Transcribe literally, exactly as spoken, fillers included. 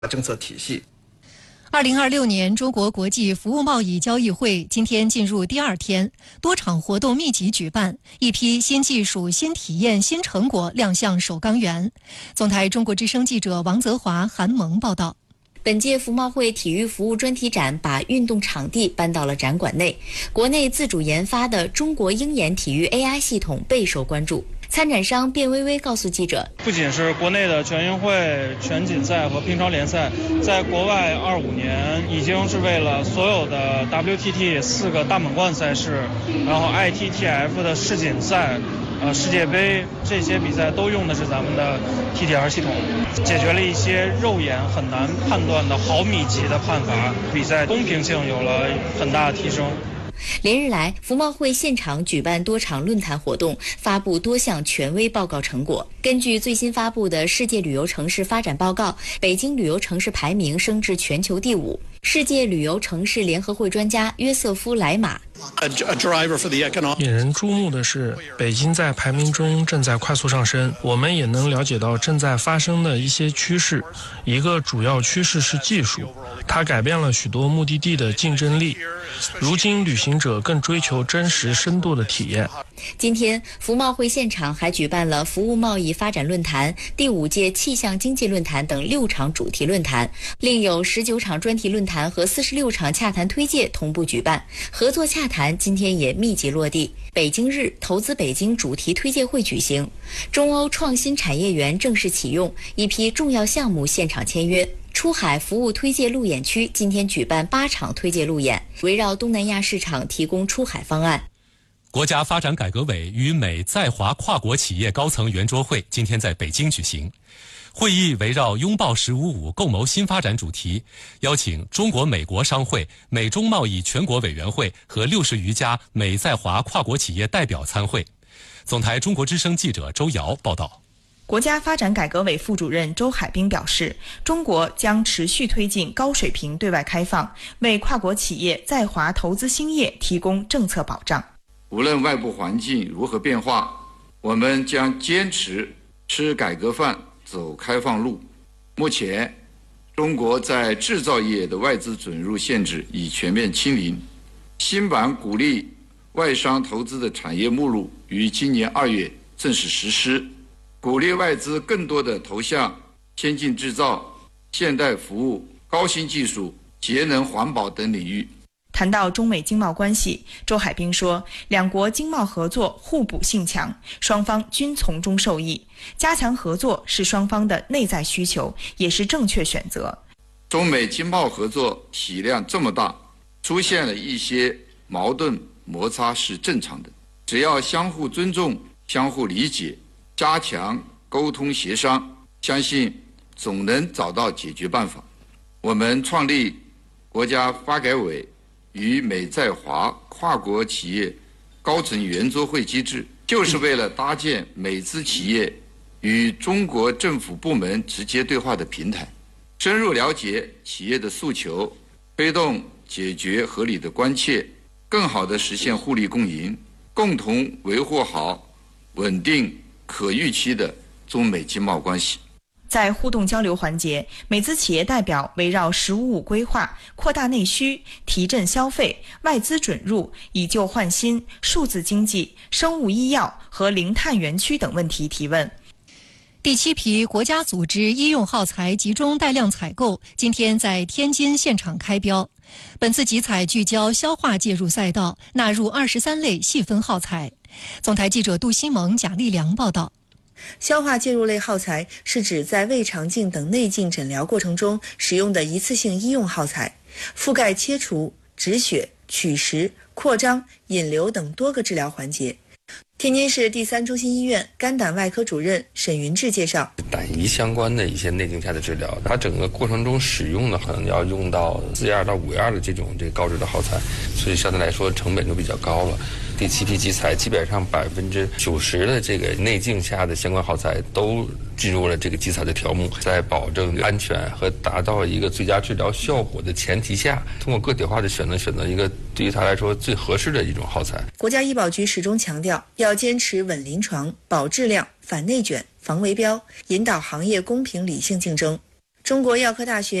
政策体系。 二零二六年中国国际服务贸易交易会今天进入第二天，多场活动密集举办，一批新技术、新体验、新成果亮相首钢园。总台中国之声记者王泽华、韩萌报道。 本届服贸会体育服务专题展把运动场地搬到了展馆内，国内自主研发的中国鹰眼体育 A I 系统备受关注。参展商卞微微告诉记者， 不仅是国内的全运会、全锦赛和乒乓联赛，在国外二五年已经是为了所有的 W T T 四个大满贯赛事，然后 I T T F 的世锦赛、呃世界杯这些比赛都用的是咱们的 T T R 系统，解决了一些肉眼很难判断的毫米级的判罚，比赛公平性有了很大的提升。 连日来，服贸会现场举办多场论坛活动，发布多项权威报告成果。根据最新发布的世界旅游城市发展报告，北京旅游城市排名升至全球第五。世界旅游城市联合会专家约瑟夫·莱马， 引人注目的是，北京在排名中正在快速上升。我们也能了解到正在发生的一些趋势。一个主要趋势是技术，它改变了许多目的地的竞争力。如今，旅行者更追求真实深度的体验。 今天，服贸会现场还举办了服务贸易发展论坛、第五届气象经济论坛等六场主题论坛，另有十九场专题论坛和四十六场洽谈推介同步举办。合作洽谈今天也密集落地。北京日投资北京主题推介会举行，中欧创新产业园正式启用，一批重要项目现场签约。出海服务推介路演区今天举办八场推介路演，围绕东南亚市场提供出海方案。 国家发展改革委与美在华跨国企业高层圆桌会今天在北京举行。会议围绕拥抱十五五共谋新发展主题，邀请中国美国商会、美中贸易全国委员会和六十余家美在华跨国企业代表参会。总台中国之声记者周瑶报道。 国家发展改革委副主任周海滨表示，中国将持续推进高水平对外开放，为跨国企业在华投资兴业提供政策保障。 无论外部环境如何变化，我们将坚持吃改革饭走开放路。目前，中国在制造业的外资准入限制已全面清零，新版鼓励外商投资的产业目录于今年二月正式实施，鼓励外资更多的投向先进制造、现代服务、高新技术、节能环保等领域。 谈到中美经贸关系，周海滨说，两国经贸合作互补性强，双方均从中受益。加强合作是双方的内在需求，也是正确选择。 中美经贸合作体量这么大，出现了一些矛盾摩擦是正常的，只要相互尊重、相互理解，加强沟通协商，相信总能找到解决办法。我们创立国家发改委与美在华跨国企业高层圆桌会机制，就是为了搭建美资企业与中国政府部门直接对话的平台，深入了解企业的诉求，推动解决合理的关切，更好地实现互利共赢，共同维护好稳定可预期的中美经贸关系。 在互动交流环节，美资企业代表围绕“十五五”规划、扩大内需、提振消费、外资准入、以旧换新、数字经济、生物医药和零碳园区等问题提问。 第七批国家组织医用耗材集中带量采购今天在天津现场开标。本次集采聚焦消化介入赛道，纳入二十三类细分耗材。总台记者杜新萌、贾立良报道。 消化介入类耗材是指在胃肠镜等内镜诊疗过程中使用的一次性医用耗材，覆盖切除、止血、取食、扩张、引流等多个治疗环节。天津市第三中心医院肝胆外科主任沈云志介绍， 胆胰相关的一些内镜下的治疗，它整个过程中使用的可能要用到四亚到五亚的这种这个高质的耗材，所以相对来说成本就比较高了。第七批集采基本上百分之九十的这个内镜下的相关耗材都进入了这个集采的条目，在保证安全和达到一个最佳治疗效果的前提下，通过个体化的选择选择一个对于他来说最合适的一种耗材。 国家医保局始终强调要坚持稳临床、保质量、反内卷、防围标，引导行业公平理性竞争。 中国药科大学